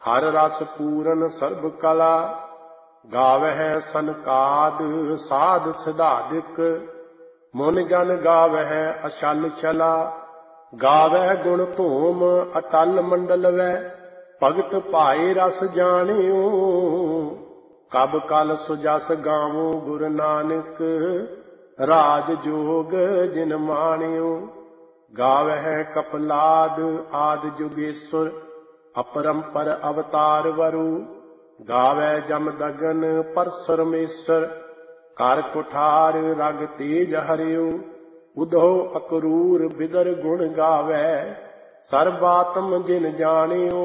हर रस पूरन सर्ब कला, गावह सनकाद साध सिधादिक। मुन जन गावह अशल चला, गावह गुण धूम अटल मंडल वै। भगत भाई रस जानियो, कब कल सुजस गावो गुरु नानक। राज जोग जिन मानियो, गावह कपलाद आदि जुगेश्वर। अपरंपर अवतार वरु, गावै जम दगन परसरमेश्वर। कर कुठार रग तेज हरियो, उधो अकरूर बिदर गुण गावै। सर्वात्म जिन जानियो,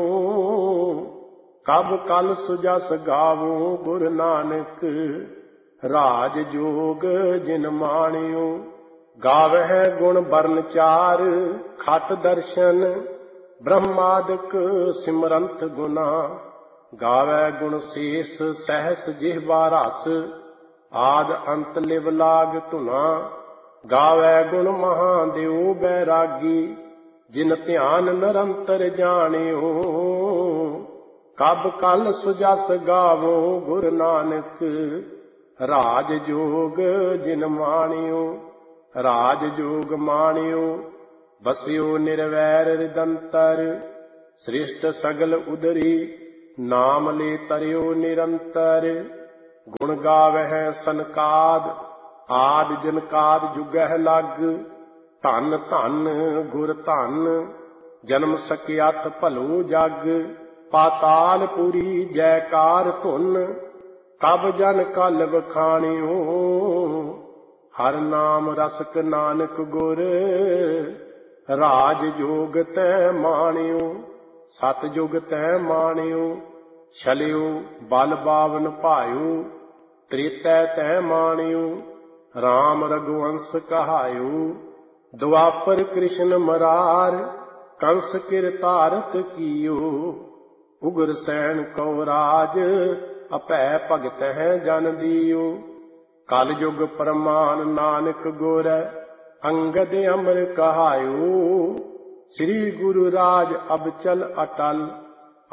कब कल सुजस गावो गुरु नानक। राज जोग जिन मानियो, गावह गुण बरन चार खट दर्शन। ब्रह्मादिक सिमरंत गुना, गावै गुण शेष सहस जिह्वा रस। आद अंत लिव लाग धुना, गावै गुण महादेव बैरागी। जिन ध्यान निरंतर जानियो, कब कल सुजस गावो गुरु नानक। राज जोग जिन मानियो, राज जोग मानियो। बसियो निर्वैर हृदंतर, श्रेष्ठ सगल उदरी। नाम ले तरियो निरंतर, गुण गावह सनकाद आदि जनकाद जुगह लग। धन धन गुर धन, जन्म सकियाथ भलो जग। पातालपुरी जयकार धुन, कब जन कल बखानियो। हर नाम रसक नानक गुर, राज जोग तै मानियो। सतयुग तै मानियो, छलियो बल बावन भायो। त्रेतै तै मानियो, राम रघुवंश कहायो। द्वापर कृष्ण मरार, कंस किरतारथ कियो। उग्र सैन को राज, अपै भगत है जन दियो। कल युग प्रमाण नानक गुर, अंगद अमर कहायो। श्री गुरु राज अब चल अटल,